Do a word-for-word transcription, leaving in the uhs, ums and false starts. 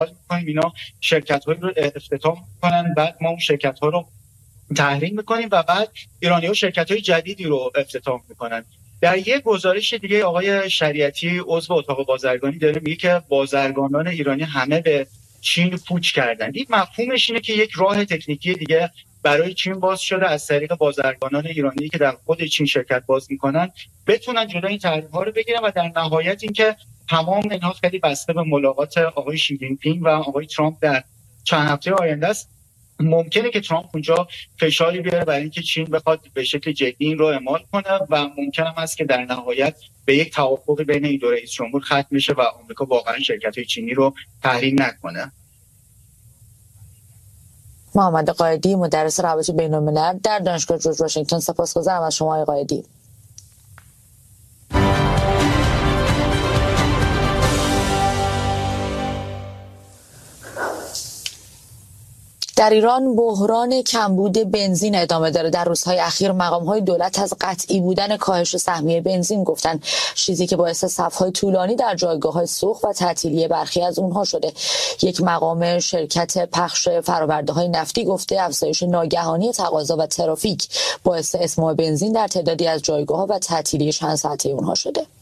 می‌کنیم اینا شرکت‌هایی رو افتتاح می‌کنن، بعد ما اون شرکت‌ها رو تحریم می‌کنیم و بعد ایرانی‌ها شرکت‌های جدیدی رو افتتاح می‌کنن. در یک گزارش دیگه آقای شریعتی عضو اتاق بازرگانی داره میگه که بازرگانان ایرانی همه به چین کوچ کردن. این مفهومش اینه که یک راه تکنیکی دیگه برای چین باز شده از طریق بازرگانان ایرانی که در خود چین شرکت باز میکنن بتونن جلوی این تحریم‌ها رو بگیرن و در نهایت اینکه تمام اینها خیلی بسته به ملاقات آقای شی جین پینگ و آقای ترامپ در چند هفته آینده است. ممکنه که ترامپ اونجا فشاری بیاره برای اینکه چین بخواد به شکل جدی این رو اعمال کنه و ممکن هم است که در نهایت به یک توافق بین این دو رئیس جمهور ختم بشه و آمریکا واقعا شرکت‌های چینی رو تحریم نکنه. محمد قائدی، مدرس روابط بین‌الملل در دانشگاه جورج واشنگتن، سپاسگزارم از شما آقای قائدی. در ایران بحران کمبود بنزین ادامه داره. در روزهای اخیر مقام‌های دولت از قطعی بودن کاهش سهمیه بنزین گفتن، چیزی که باعث صف‌های طولانی در جایگاه‌های سوخت و تعطیلی برخی از اونها شده. یک مقام شرکت پخش فرآورده‌های نفتی گفته افزایش ناگهانی تقاضا و ترافیک باعث اسماع بنزین در تعدادی از جایگاه‌ها و تعطیلی چند ساعته اونها شده.